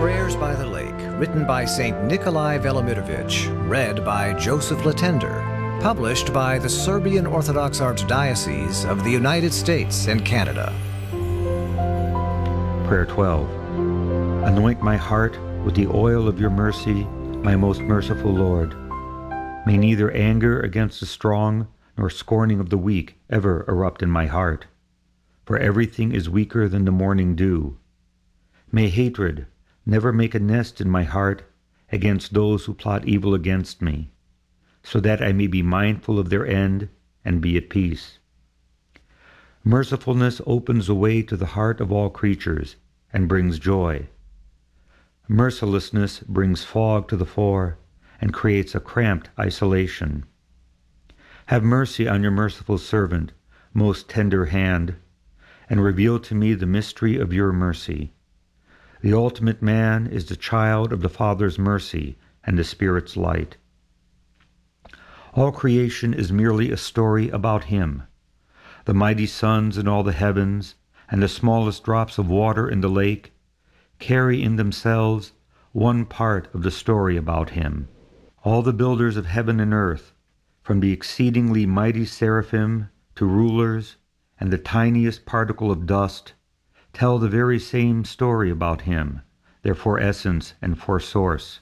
Prayers by the Lake, written by St. Nikolai Velimirovich, read by Joseph Latender, published by the Serbian Orthodox Archdiocese of the United States and Canada. Prayer 12. Anoint my heart with the oil of your mercy, my most merciful Lord. May neither anger against the strong nor scorning of the weak ever erupt in my heart, for everything is weaker than the morning dew. May hatred never make a nest in my heart against those who plot evil against me, so that I may be mindful of their end and be at peace. Mercifulness opens the way to the heart of all creatures and brings joy. Mercilessness brings fog to the fore and creates a cramped isolation. Have mercy on your merciful servant, most tender hand, and reveal to me the mystery of your mercy. The ultimate man is the child of the Father's mercy and the Spirit's light. All creation is merely a story about him. The mighty suns in all the heavens and the smallest drops of water in the lake carry in themselves one part of the story about him. All the builders of heaven and earth, from the exceedingly mighty seraphim to rulers and the tiniest particle of dust, tell the very same story about him, their essence and source.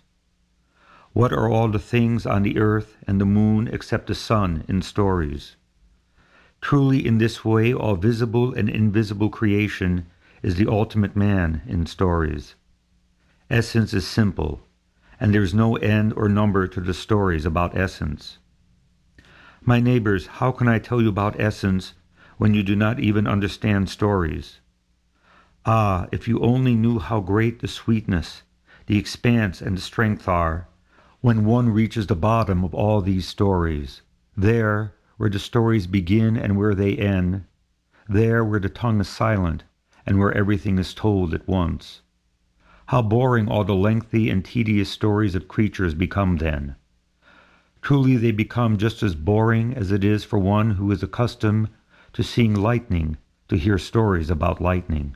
What are all the things on the earth and the moon except the sun in stories? Truly in this way all visible and invisible creation is the ultimate man in stories. Essence is simple, and there is no end or number to the stories about essence. My neighbors, how can I tell you about essence when you do not even understand stories? Ah, if you only knew how great the sweetness, the expanse, and the strength are, when one reaches the bottom of all these stories, there, where the stories begin and where they end, there where the tongue is silent and where everything is told at once. How boring all the lengthy and tedious stories of creatures become then. Truly they become just as boring as it is for one who is accustomed to seeing lightning to hear stories about lightning.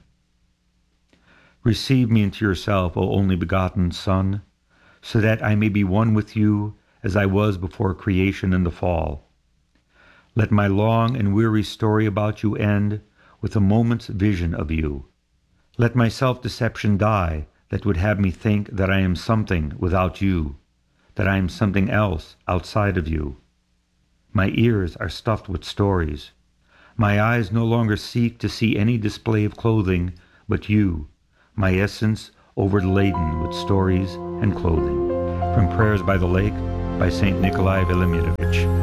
Receive me into yourself, O only begotten Son, so that I may be one with you as I was before creation and the fall. Let my long and weary story about you end with a moment's vision of you. Let my self-deception die that would have me think that I am something without you, that I am something else outside of you. My ears are stuffed with stories. My eyes no longer seek to see any display of clothing but you, my essence overladen with stories and clothing. From Prayers by the Lake by St. Nikolai Velimirovich.